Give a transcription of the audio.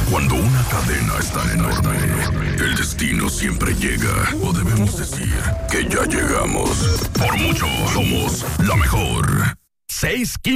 Cuando una cadena es tan enorme, el destino siempre llega. O debemos decir que ya llegamos. Por mucho, somos la mejor. 6:15.